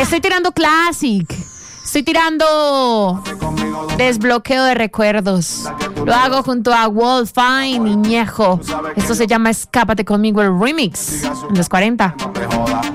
Estoy tirando classic. Estoy tirando desbloqueo de recuerdos. Lo hago junto a Wolf Fine y Ñejo. Esto se llama Escápate conmigo, el remix. En los 40.